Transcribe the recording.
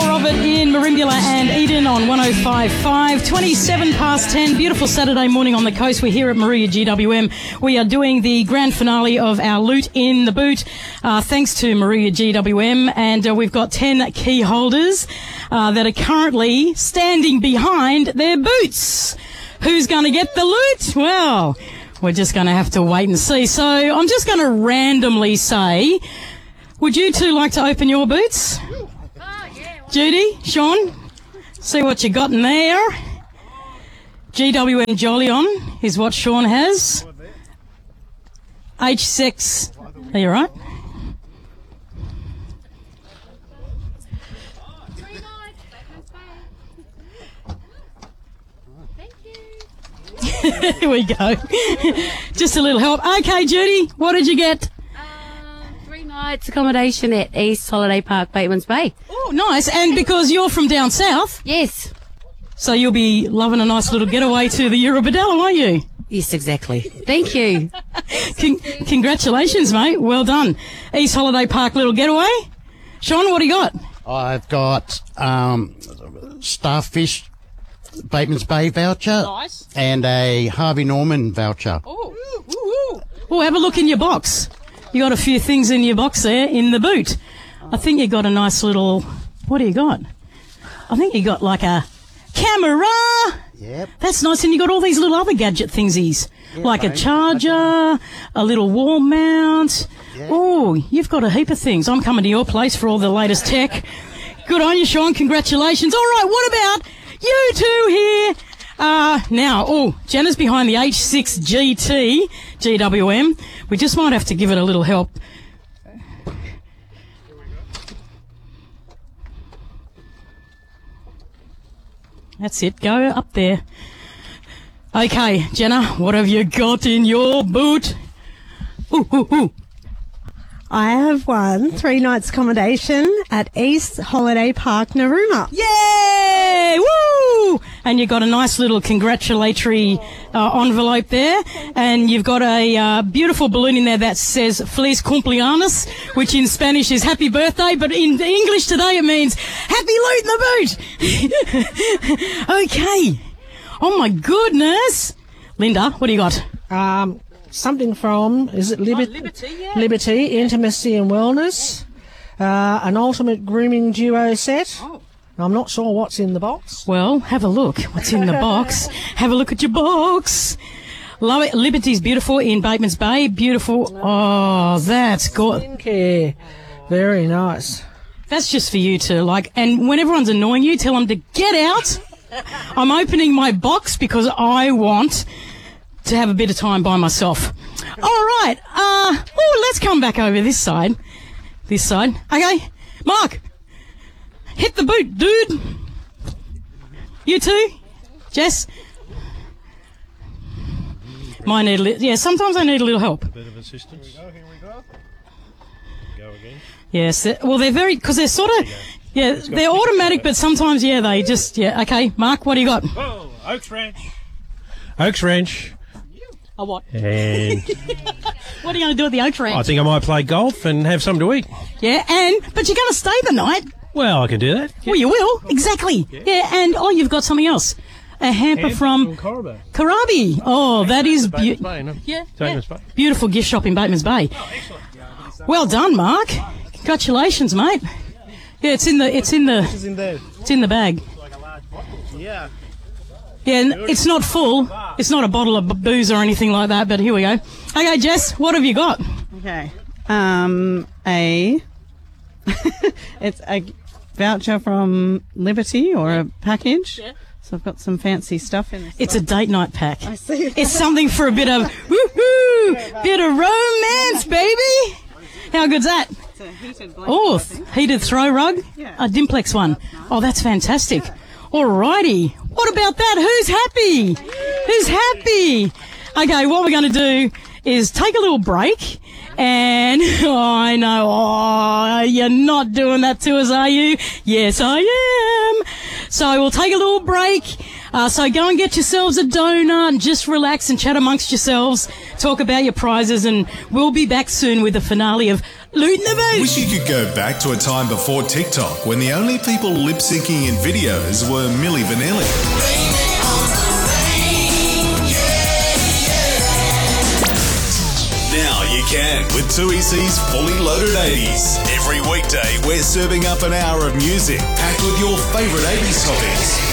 More of it in Merimbula and Eden on 105.5. 27 past 10. Beautiful Saturday morning on the coast. We're here at Moruya GWM. We are doing the grand finale of our Loot in the Boot, thanks to Moruya GWM. And we've got 10 key holders that are currently standing behind their boots. Who's going to get the loot? Well, we're just going to have to wait and see. So I'm just going to randomly say, would you two like to open your boots? Judy, Sean, see what you got in there. GWM Jolion is what Sean has. H6, are you right? Here we go. Just a little help. Okay, Judy, what did you get? 3 nights accommodation at East Holiday Park, Batemans Bay. Oh, nice. And because you're from down south, Yes. so you'll be loving a nice little getaway to the Eurobadella, won't you? Yes, exactly. Thank you. Congratulations, mate. Well done. East Holiday Park little getaway. Sean, what do you got? I've got Starfish Batemans Bay voucher. Nice. And a Harvey Norman voucher. Oh, have a look in your box. You got a few things in your box there in the boot. I think you got a nice little... What do you got? I think you got like a camera. Yep. That's nice. And you got all these little other gadget thingsies. Yeah, like a mate. charger, a little wall mount. Yeah. Oh, you've got a heap of things. I'm coming to your place for all the latest tech. Good on you, Sean. Congratulations. All right, what about you two here? Now, Jenna's behind the H6 GT GWM. We just might have to give it a little help. That's it. Go up there. Okay, Jenna, what have you got in your boot? Ooh. I have won 3 nights accommodation at East Holiday Park, Narooma. Yay! Woo! And you've got a nice little congratulatory envelope there. And you've got a beautiful balloon in there that says Feliz Cumpleaños, which in Spanish is happy birthday, but in English today it means happy loot in the boot. Okay. Oh my goodness. Linda, what do you got? Something from, is it Liberty, yeah. Liberty, Intimacy and Wellness, an ultimate grooming duo set. Oh. I'm not sure what's in the box. Well, have a look. What's in the box? Have a look at your box. Love it. Liberty's beautiful in Batemans Bay. Beautiful. Oh, that's good. Skincare. Very nice. That's just for you to like. And when everyone's annoying you, tell them to get out. I'm opening my box because I want to have a bit of time by myself. All right. Let's come back over this side. This side. Okay. Mark, hit the boot, dude. You too? Jess? Might need a little... Yeah, sometimes I need a little help. A bit of assistance. Here we go. Go again. Yes. Well, they're very... Because they're sort of... Yeah, they're automatic, but sometimes, yeah, they just... Yeah, okay. Mark, what do you got? Oh, Oaks Ranch. Oaks Ranch. A what? And What are you going to do at the Oak Ranch? I think I might play golf and have something to eat. Yeah, but you're going to stay the night. Well, I can do that. Well, you will. Exactly. Yeah, and, you've got something else. A hamper from Corriba. Karabi. Oh, that is Batemans Bay, no? yeah, Batemans Bay. beautiful gift shop in Batemans Bay. Well done, Mark. Congratulations, mate. Yeah, it's in the bag. Yeah. Yeah, and it's not full. It's not a bottle of booze or anything like that, but here we go. Okay, Jess, what have you got? Okay. It's a voucher from Liberty or a package. Yeah. So I've got some fancy stuff in this. It's a date night pack. I see. It's something for a bit of woohoo, bit of romance, baby. How good's that? It's a heated blanket. Oh, heated throw rug? Yeah. A Dimplex one. Oh, that's fantastic. Alrighty. What about that? Who's happy? Who's happy? Okay, what we're going to do is take a little break. And, I know, you're not doing that to us, are you? Yes, I am. So we'll take a little break. So go and get yourselves a donut and just relax and chat amongst yourselves. Talk about your prizes, and we'll be back soon with the finale of Loot in the boot. Wish you could go back to a time before TikTok when the only people lip syncing in videos were Milli Vanilli. Now you can with 2EC's Fully Loaded 80s. Every weekday, we're serving up an hour of music packed with your favourite 80s topics.